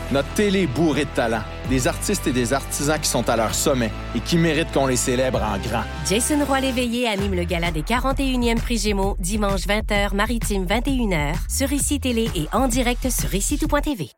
Notre télé est bourrée de talent. Des artistes et des artisans qui sont à leur sommet et qui méritent qu'on les célèbre en grand. Jason Roy-Léveillé anime le gala des 41e Prix Gémeaux, dimanche 20h, maritime 21h, sur ICI Télé et en direct sur ICI-tout.tv.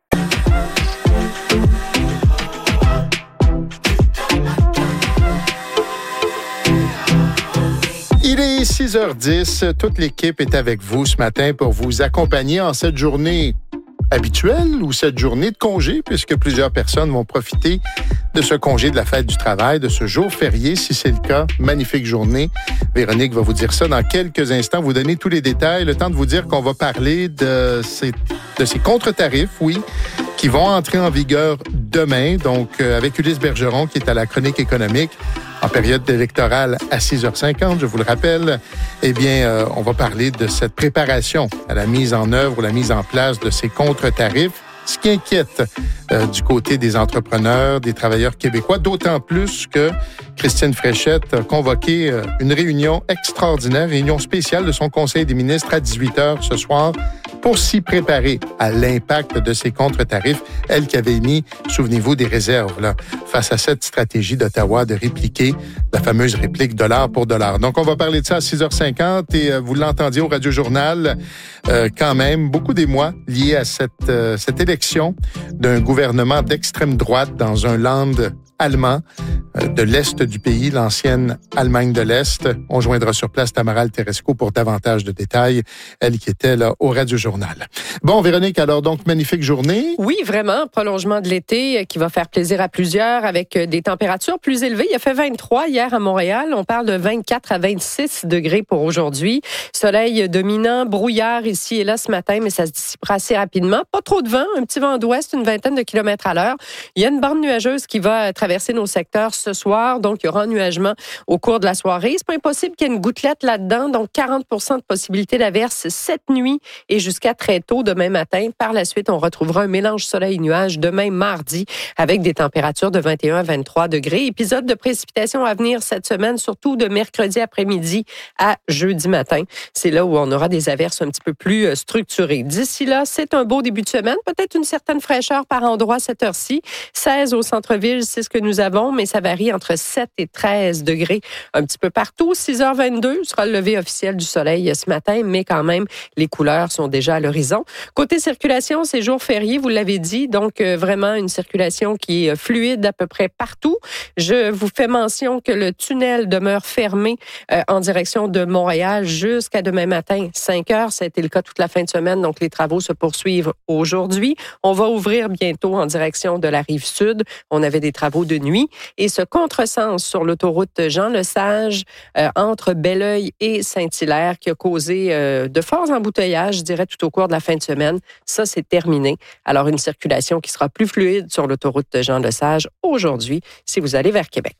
Il est 6h10. Toute l'équipe est avec vous ce matin pour vous accompagner en cette journée habituelle ou cette journée de congé, puisque plusieurs personnes vont profiter de ce congé de la fête du travail, de ce jour férié, si c'est le cas. Magnifique journée. Véronique va vous dire ça dans quelques instants, vous donner tous les détails. Le temps de vous dire qu'on va parler de ces contre-tarifs, oui, qui vont entrer en vigueur demain. Donc, avec Ulysse Bergeron, qui est à la chronique économique, en période électorale à 6h50, je vous le rappelle, eh bien, on va parler de cette préparation à la mise en œuvre ou la mise en place de ces contre-tarifs, ce qui inquiète du côté des entrepreneurs, des travailleurs québécois, d'autant plus que Christine Fréchette a convoqué une réunion extraordinaire, réunion spéciale de son Conseil des ministres à 18h ce soir pour s'y préparer à l'impact de ces contre-tarifs. Elle qui avait émis, souvenez-vous, des réserves là, face à cette stratégie d'Ottawa de répliquer la fameuse réplique dollar pour dollar. Donc, on va parler de ça à 6h50 et vous l'entendiez au Radio-Journal, quand même, beaucoup d'émoi liés à cette élection d'un gouvernement d'extrême droite dans un land allemand de l'Est du pays, l'ancienne Allemagne de l'Est. On joindra sur place Tamara Teresco pour davantage de détails, elle qui était là au Radio-Journal. Bon, Véronique, alors donc, magnifique journée. Oui, vraiment, prolongement de l'été qui va faire plaisir à plusieurs avec des températures plus élevées. Il a fait 23 hier à Montréal. On parle de 24 à 26 degrés pour aujourd'hui. Soleil dominant, brouillard ici et là ce matin, mais ça se dissipera assez rapidement. Pas trop de vent, un petit vent d'ouest, une vingtaine de kilomètres à l'heure. Il y a une bande nuageuse qui va traverser nos secteurs ce soir, donc il y aura ennuagement au cours de la soirée. C'est pas impossible qu'il y ait une gouttelette là-dedans, donc 40% de possibilité d'averse cette nuit et jusqu'à très tôt demain matin. Par la suite, on retrouvera un mélange soleil-nuage demain mardi avec des températures de 21 à 23 degrés. Épisode de précipitation à venir cette semaine, surtout de mercredi après-midi à jeudi matin. C'est là où on aura des averses un petit peu plus structurées. D'ici là, c'est un beau début de semaine, peut-être une certaine fraîcheur par endroit à cette heure-ci. 16 au centre-ville, c'est ce que nous avons, mais ça varie entre 7 et 13 degrés un petit peu partout. 6h22 sera le lever officiel du soleil ce matin, mais quand même, les couleurs sont déjà à l'horizon. Côté circulation, c'est jour férié, vous l'avez dit, donc vraiment une circulation qui est fluide à peu près partout. Je vous fais mention que le tunnel demeure fermé en direction de Montréal jusqu'à demain matin, 5 heures. Ça a été le cas toute la fin de semaine, donc les travaux se poursuivent aujourd'hui. On va ouvrir bientôt en direction de la Rive-Sud. On avait des travaux de nuit. Et ce contresens sur l'autoroute Jean-Lesage entre Belleuil et Saint-Hilaire qui a causé de forts embouteillages, je dirais, tout au cours de la fin de semaine. Ça, c'est terminé. Alors, une circulation qui sera plus fluide sur l'autoroute Jean-Lesage aujourd'hui si vous allez vers Québec.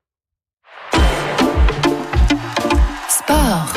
Sport.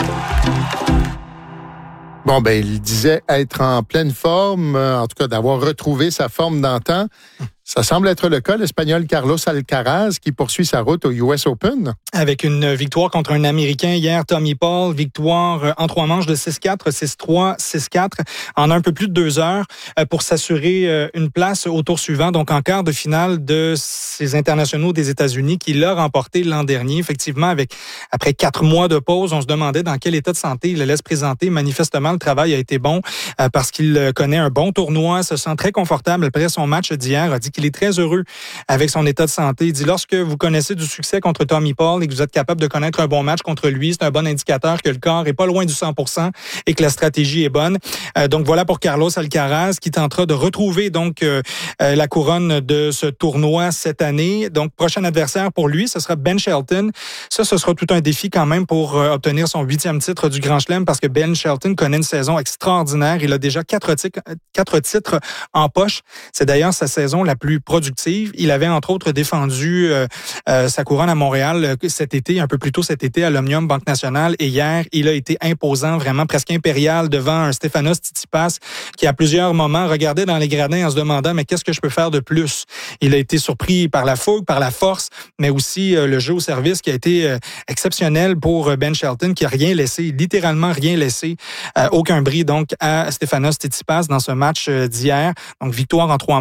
Bon, ben, il disait être en pleine forme, en tout cas d'avoir retrouvé sa forme d'antan. Ça semble être le cas, l'Espagnol Carlos Alcaraz qui poursuit sa route au US Open. Avec une victoire contre un Américain hier, Tommy Paul, victoire en 3 manches de 6-4, 6-3, 6-4 en un peu plus de 2 heures pour s'assurer une place au tour suivant, donc en quart de finale de ces internationaux des États-Unis qu'il a remporté l'an dernier. Effectivement, après 4 mois de pause, on se demandait dans quel état de santé il allait se présenter. Manifestement, le travail a été bon parce qu'il connaît un bon tournoi, se sent très confortable après son match d'hier, a dit qu'il est très heureux avec son état de santé. Il dit, lorsque vous connaissez du succès contre Tommy Paul et que vous êtes capable de connaître un bon match contre lui, c'est un bon indicateur que le corps est pas loin du 100% et que la stratégie est bonne. Donc voilà pour Carlos Alcaraz qui tentera de retrouver donc la couronne de ce tournoi cette année. Donc prochain adversaire pour lui, ce sera Ben Shelton. Ça, ce sera tout un défi quand même pour obtenir son 8e titre du Grand Chelem parce que Ben Shelton connaît une saison extraordinaire. Il a déjà 4 titres en poche. C'est d'ailleurs sa saison la plus productive. Il avait entre autres défendu sa couronne à Montréal cet été, un peu plus tôt cet été à l'Omnium Banque Nationale. Et hier, il a été imposant, vraiment presque impérial devant un Stefanos Tsitsipas qui à plusieurs moments regardait dans les gradins en se demandant mais qu'est-ce que je peux faire de plus? Il a été surpris par la fougue, par la force, mais aussi le jeu au service qui a été exceptionnel pour Ben Shelton qui a rien laissé, littéralement rien laissé, aucun bris donc à Stefanos Tsitsipas dans ce match d'hier. Donc victoire en 3